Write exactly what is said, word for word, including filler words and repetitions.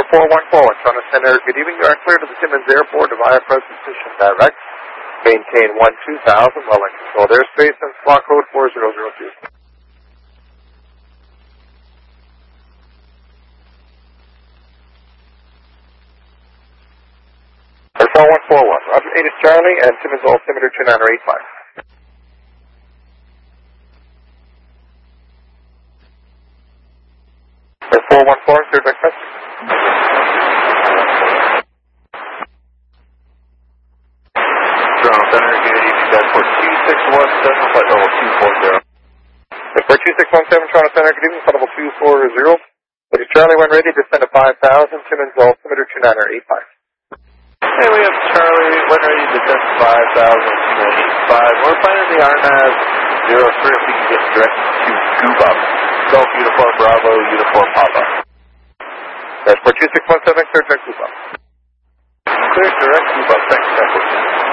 four one four one, Toronto Center. Good evening. You are clear to the Timmins Airport via Presentation Direct. Maintain one two thousand while in controlled airspace and squawk code four zero zero two. four one four one, Roger, eight is Charlie, and Timmins altimeter two nine eight five. four one four, clear direct question. Toronto Center, good evening, Airport two six one seven, flight level two four zero. Airport two six one seven, Toronto Center, good evening, flight level two four zero. eight is Charlie, when ready, descend to five thousand, Timmins altimeter two nine eight five. Hey, we have Charlie, when ready, descend to five thousand, two nine eight five. We're finding the R N A V zero three if we can get direct to Cuba. Golf Uniform Bravo, Uniform Papa. Airport two six one seven, clear direct Cuba. Clear direct Cuba, thanks, Airport.